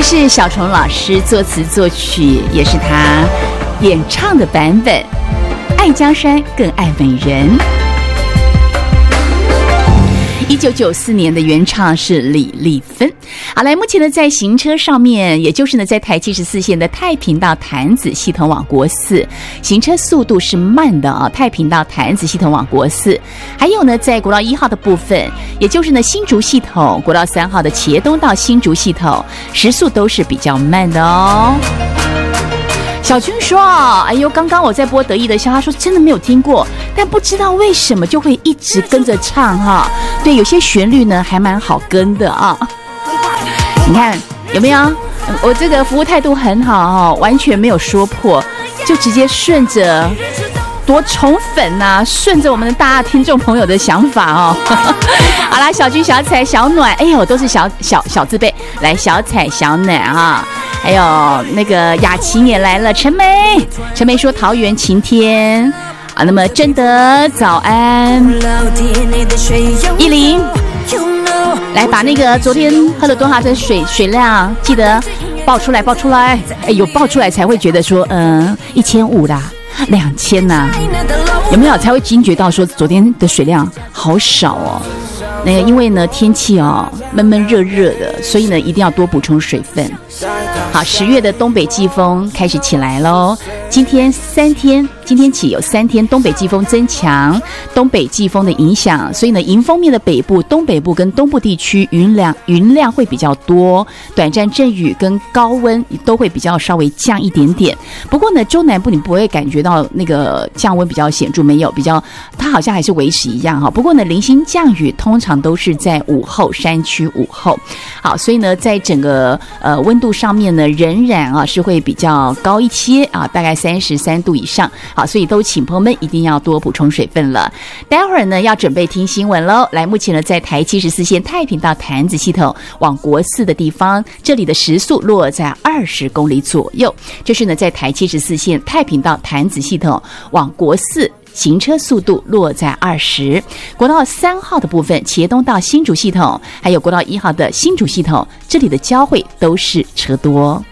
这是小虫老师作词作曲，也是他演唱的版本。爱江山更爱美人。1994年的原唱是李丽芬。好，来，目前呢在行车上面，也就是呢在台74线的太平到潭子系统往国4，行车速度是慢的啊。太平到潭子系统往国4，还有呢在国道1号的部分，也就是呢新竹系统国道3号的茄东到新竹系统，时速都是比较慢的哦。小军说：“哎呦，刚刚我在播得意的笑，他说真的没有听过，但不知道为什么就会一直跟着唱哈。对，有些旋律呢还蛮好跟的啊。你看有没有？我这个服务态度很好哦，完全没有说破，就直接顺着。”多宠粉啊，顺着我们的大听众朋友的想法哦。好啦，小军、小彩、小暖，哎呦，都是小字辈。来，小彩、小暖啊，还有那个雅琪也来了。陈梅说桃园晴天啊。那么真的早安，依林，来把那个昨天喝了多少的水量记得报出来。哎，有报出来才会觉得说1500啦。2000呐，有没有才会惊觉到说昨天的水量好少哦？那个因为呢天气闷热的，所以呢一定要多补充水分。好，10月的东北季风开始起来咯。今天起有3天东北季风增强，东北季风的影响，所以呢迎风面的北部、东北部跟东部地区云量会比较多，短暂阵雨跟高温都会比较稍微降一点点。不过呢中南部你不会感觉到那个降温比较显著，没有，比较它好像还是维持一样哈。不过呢零星降雨通常都是在午后，山区午后。好，所以呢在整个温度上面呢仍然是会比较高一些啊，大概33度以上。好，所以都请朋友们一定要多补充水分了。待会儿呢要准备听新闻喽。来，目前呢在台74线太平到潭子系统往国4的地方，这里的时速落在20公里左右。就是呢在台74线太平到潭子系统往国4。行车速度落在20，国道3号的部分，茄东到新竹系统，还有国道1号的新竹系统，这里的交汇都是车多。